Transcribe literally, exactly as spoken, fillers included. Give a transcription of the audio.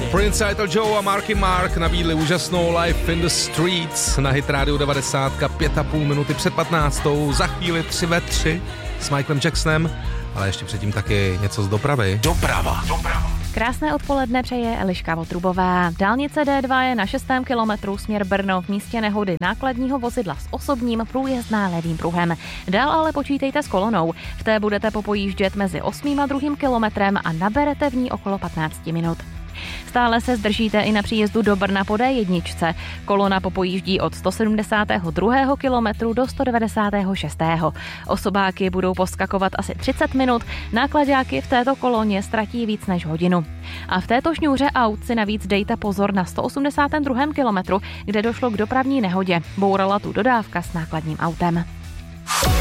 Prince, Idol Joe a Marky Mark nabídli úžasnou Life in the Streets na Hit Radio devadesát, pět a půl minuty před patnáctou, za chvíli tři ve tři s Michaelem Jacksonem, ale ještě předtím taky něco z dopravy. Doprava. Doprava. Krásné odpoledne přeje Eliška Votrubová. Dálnice D dva je na šestém kilometru směr Brno v místě nehody nákladního vozidla s osobním průjezdná levým pruhem. Dál ale počítejte s kolonou. V té budete popojíždět mezi osmým a druhým kilometrem a naberete v ní okolo patnáct minut. Stále se zdržíte i na příjezdu do Brna po D jedna. Kolona popojíždí od sto sedmdesátého druhého kilometru do sto devadesátého šestého Osobáky budou poskakovat asi třicet minut, nákladáky v této koloně ztratí víc než hodinu. A v této šňůře aut si navíc dejte pozor na sto osmdesátém druhém kilometru, kde došlo k dopravní nehodě. Bourala tu dodávka s nákladním autem.